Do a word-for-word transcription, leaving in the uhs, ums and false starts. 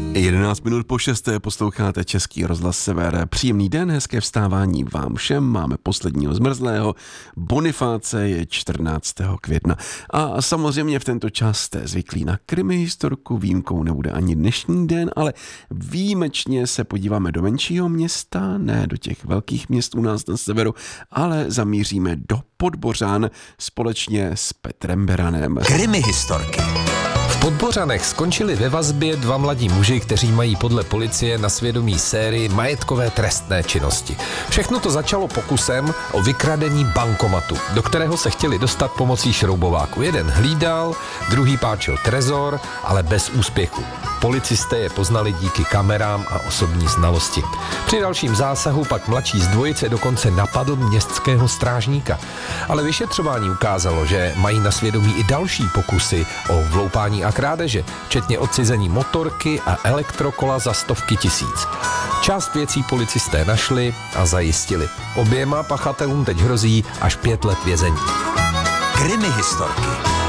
jedenáct minut po šesté posloucháte Český rozhlas Sever. Příjemný den, hezké vstávání vám všem. Máme posledního zmrzlého. Bonifáce je čtrnáctého května. A samozřejmě v tento čas jste zvyklí na krimi historku. Výjimkou nebude ani dnešní den, ale výjimečně se podíváme do menšího města, ne do těch velkých měst u nás na severu, ale zamíříme do Podbořan společně s Petrem Beranem. Krimi historky. V Podbořanech skončili ve vazbě dva mladí muži, kteří mají podle policie na svědomí sérii majetkové trestné činnosti. Všechno to začalo pokusem o vykradení bankomatu, do kterého se chtěli dostat pomocí šroubováku. Jeden hlídal, druhý páčil trezor, ale bez úspěchu. Policisté je poznali díky kamerám a osobní znalosti. Při dalším zásahu pak mladší z dvojice dokonce napadl městského strážníka. Ale vyšetřování ukázalo, že mají na svědomí i další pokusy o vloupání a krádeže, včetně odcizení motorky a elektrokola za stovky tisíc. Část věcí policisté našli a zajistili. Oběma pachatelům teď hrozí až pět let vězení. Krimi historky.